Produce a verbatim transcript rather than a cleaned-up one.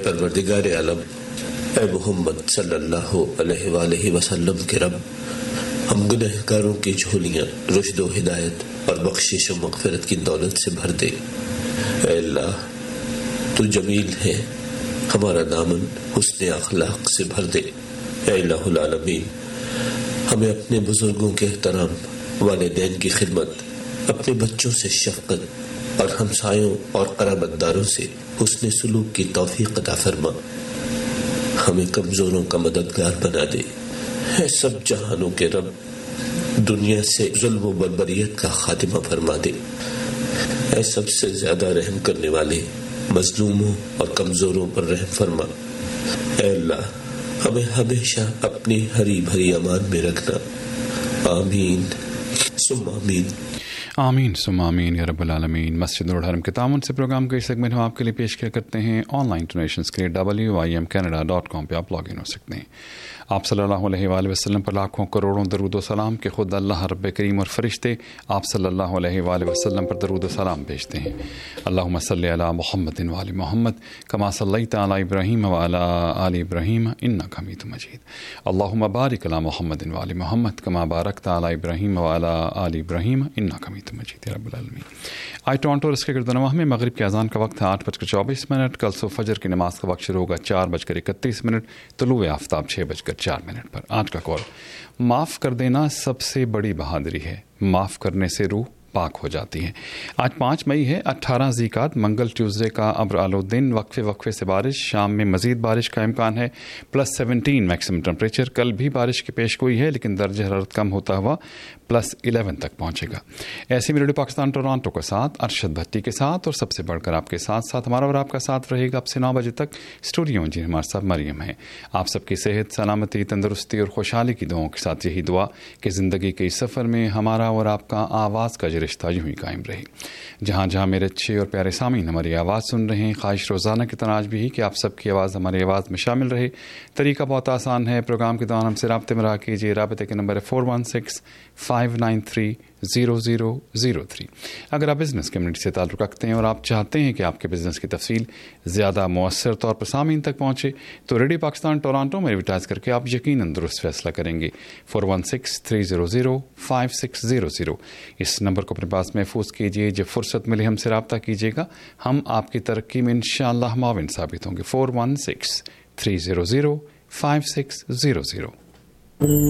پروردگار عالم، اے محمد صلی اللہ علیہ وآلہ وسلم کے رب، ہم گنہگاروں کی جھولیاں رشد و ہدایت اور بخشش و مغفرت کی دولت سے بھر دے۔ اے اللہ، تو جمیل ہے، ہمارا دامن حسن اخلاق سے بھر دے۔ اے الہ العالمین، ہمیں اپنے بزرگوں کے احترام، والدین کی خدمت، اپنے بچوں سے شفقت اور ہمسایوں اور قرابت داروں سے حسن سلوک کی توفیق عطا فرما۔ ہمیں کمزوروں کا مددگار بنا دے۔ اے سب جہانوں کے رب، دنیا سے ظلم و بربریت کا خاتمہ فرما دے۔ اے سب سے زیادہ رحم کرنے والے، مظلوموں اور کمزوروں پر رحم فرما۔ اے اللہ، ہمیں ہمیشہ اپنی ہری بھری امان میں رکھنا۔ آمین ثم آمین۔ آمین ثم آمین یا رب العالمین۔ مسجد الحرم کے تعاون سے پروگرام کا یہ سیگمنٹ ہم آپ کے لیے پیش کیا کرتے ہیں۔ آن لائن ڈونیشنز کے لیے W I am Canada dot com پہ آپ لاگ ان ہو سکتے ہیں۔ آپ صلی اللہ علیہ وآلہ وسلم پر لاکھوں کروڑوں درود و سلام کہ خود اللہ رب کریم اور فرشتے آپ صلی اللہ علیہ وآلہ وسلم پر درود و سلام بھیجتے ہیں۔ اللہم صلی علی محمد وآل محمد کما صلیت علی ابراہیم وعلی آل ابراہیم انک حمید مجید۔ اللہم بارک علی محمد وآل محمد کما بارکت علی ابراہیم وعلی آل ابراہیم انک حمید مجید یا رب العالمین۔ آج ٹورانٹو اور اس کے گرد و نواح میں مغرب کی اذان کا وقت ہے آٹھ بج کر چوبیس منٹ۔ کل صبح فجر کی نماز کا وقت شروع ہوگا چار بج کر اکتیس منٹ، طلوع آفتاب چھ بج کر چار منٹ پر۔ آج کا کال، معاف کر دینا سب سے بڑی بہادری ہے، معاف کرنے سے روح پاک ہو جاتی ہے۔ آج پانچ مئی ہے، اٹھارہ ذیقعد منگل ٹیوزڈے کا ابر آلود، وقفے وقفے سے بارش، شام میں مزید بارش کا امکان ہے، پلس سیونٹین میکسیمم ٹمپریچر۔ کل بھی بارش کی پیش گوئی ہے لیکن درجہ حرارت کم ہوتا ہوا پلس الیون تک پہنچے گا۔ ایسے میں ریڈیو پاکستان ٹورانٹو کے ساتھ ارشد بھٹی کے ساتھ اور سب سے بڑھ کر آپ کے ساتھ ساتھ ہمارا اور آپ کا ساتھ رہے گا اب سے نو بجے تک۔ اسٹوڈیو جی ہمارے ساتھ مریم ہے۔ آپ سب کی صحت، سلامتی، تندرستی اور خوشحالی کی دعاؤں کے ساتھ یہی دعا کہ زندگی کے اس سفر میں ہمارا اور آپ کا آواز کا جو رشتہ یوں ہی قائم رہے۔ جہاں جہاں میرے اچھے اور پیارے سامعین ہماری آواز سن رہے ہیں، خواہش روزانہ کی طرح آج بھی کہ آپ سب کی آواز ہماری آواز میں شامل رہے۔ طریقہ بہت آسان ہے، پروگرام کے دوران ہم سے رابطے میں رہا کیجیے۔ رابطے کے نمبر ہے four one six five nine three zero zero zero three. اگر آپ بزنس کمیونٹی سے تعلق رکھتے ہیں اور آپ چاہتے ہیں کہ آپ کے بزنس کی تفصیل زیادہ مؤثر طور پر سامعین تک پہنچے تو ریڈیو پاکستان ٹورانٹو میں ایڈورٹائز کر کے آپ یقیناً درست فیصلہ کریں گے۔ Four one six three zero zero five six zero zero اس نمبر کو اپنے پاس محفوظ کیجیے۔ جب فرصت ملے ہم سے رابطہ کیجیے گا، ہم آپ کی ترقی میں انشاءاللہ معاون ثابت ہوں گے۔ Four one six three zero zero five six zero zero.